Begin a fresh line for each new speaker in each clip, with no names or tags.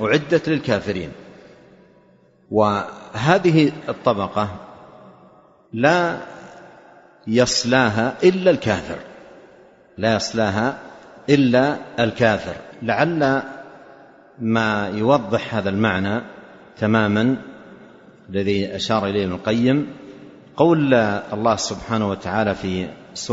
أعدت للكافرين. وهذه الطبقة لا يصلاها إلا الكافر، لا يصلاها إلا الكافر. لعل ما يوضح هذا المعنى تماما الذي أشار إليه ابن القيم قول الله سبحانه وتعالى في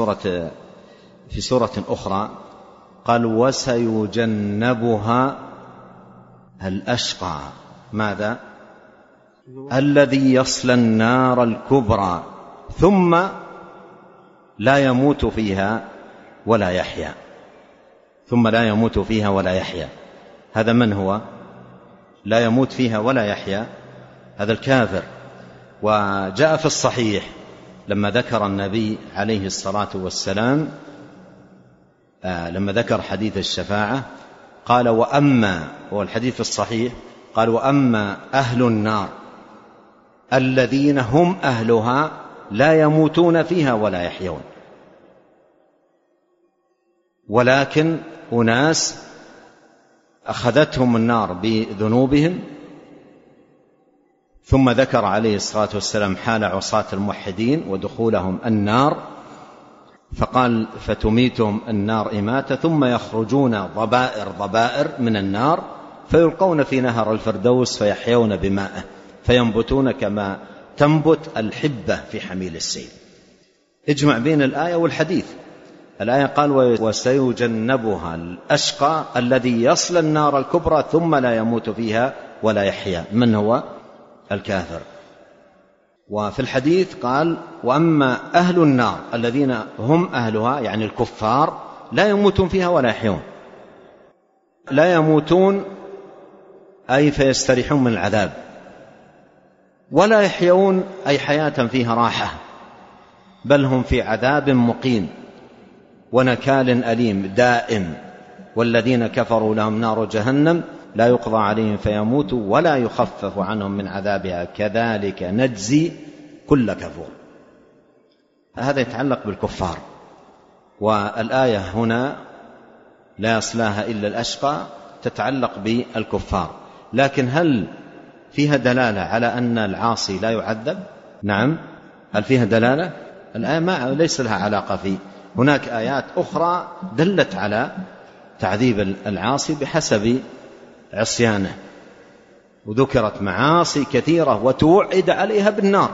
سورة أخرى قال وسيجنبها الأشقى. ماذا؟ الذي يصلى النار الكبرى ثم لا يموت فيها ولا يحيا. ثم لا يموت فيها ولا يحيا، هذا من هو؟ لا يموت فيها ولا يحيا، هذا الكافر. وجاء في الصحيح لما ذكر النبي عليه الصلاة والسلام لما ذكر حديث الشفاعة قال وأما، والحديث الصحيح قال وأما أهل النار الذين هم أهلها لا يموتون فيها ولا يحيون، ولكن أناس أخذتهم النار بذنوبهم. ثم ذكر عليه الصلاة والسلام حال عصاة الموحدين ودخولهم النار فقال فتميتهم النار إماتة ثم يخرجون ضبائر من النار فيلقون في نهر الفردوس فيحيون بماءه فينبتون كما تنبت الحبة في حميل السيل. اجمع بين الآية والحديث. الآية قال وسيجنبها الأشقى الذي يصلى النار الكبرى ثم لا يموت فيها ولا يحيا، من هو؟ الكافر. وفي الحديث قال وأما أهل النار الذين هم أهلها يعني الكفار لا يموتون فيها ولا يحيون. لا يموتون أي فيستريحون من العذاب، ولا يحيون أي حياة فيها راحة، بل هم في عذاب مقيم ونكال أليم دائم. والذين كفروا لهم نار جهنم لا يقضى عليهم فيموتوا ولا يخفف عنهم من عذابها كذلك نجزي كل كفور. هذا يتعلق بالكفار. والآية هنا لا يصلاها إلا الأشقى تتعلق بالكفار، لكن هل فيها دلالة على أن العاصي لا يعذب؟ نعم. هل فيها دلالة؟ الآية ليس لها علاقة فيه. هناك آيات أخرى دلت على تعذيب العاصي بحسب عصيانه، وذكرت معاصي كثيرة وتوعد عليها بالنار،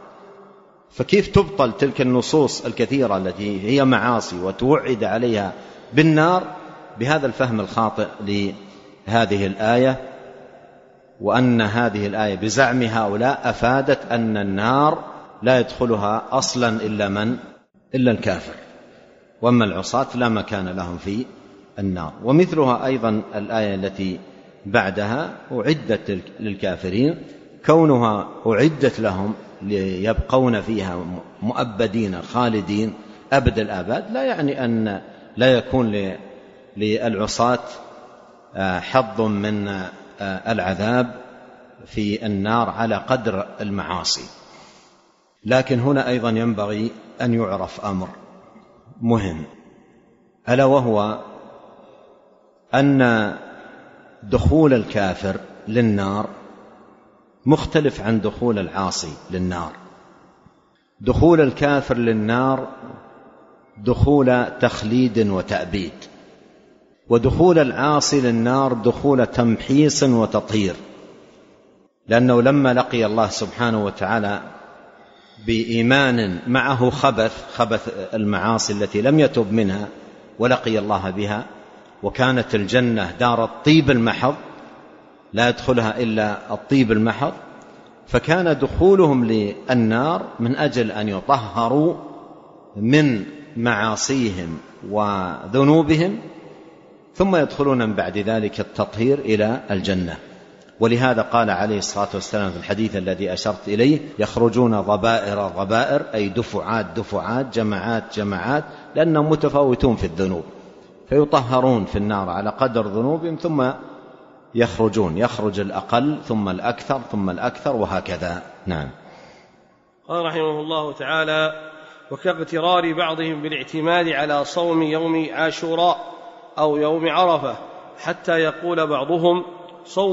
فكيف تبطل تلك النصوص الكثيرة التي هي معاصي وتوعد عليها بالنار بهذا الفهم الخاطئ لهذه الآية؟ وأن هذه الآية بزعم هؤلاء أفادت أن النار لا يدخلها أصلا إلا الكافر، وأما العصاة لا مكان لهم في النار. ومثلها أيضا الآية التي بعدها أعدت للكافرين، كونها أعدت لهم ليبقون فيها مؤبدين خالدين أبد الآباد لا يعني أن لا يكون للعصاة حظ من العذاب في النار على قدر المعاصي. لكن هنا أيضا ينبغي أن يعرف أمر مهم، ألا وهو أن دخول الكافر للنار مختلف عن دخول العاصي للنار. دخول الكافر للنار دخول تخليد وتأبيد، ودخول العاصي للنار دخول تمحيص وتطهير، لأنه لما لقي الله سبحانه وتعالى بإيمان معه خبث المعاصي التي لم يتب منها ولقي الله بها، وكانت الجنة دار الطيب المحض لا يدخلها إلا الطيب المحض، فكان دخولهم للنار من أجل أن يطهروا من معاصيهم وذنوبهم، ثم يدخلون من بعد ذلك التطهير إلى الجنة. ولهذا قال عليه الصلاة والسلام في الحديث الذي أشرت إليه يخرجون ضبائر أي دفعات جماعات لأنهم متفاوتون في الذنوب، فيطهرون في النار على قدر ذنوبهم ثم يخرج الأقل ثم الأكثر ثم الأكثر وهكذا. نعم.
قال رحمه الله تعالى وكاغترار بعضهم بالاعتماد على صوم يوم عاشوراء أو يوم عرفة حتى يقول بعضهم صوم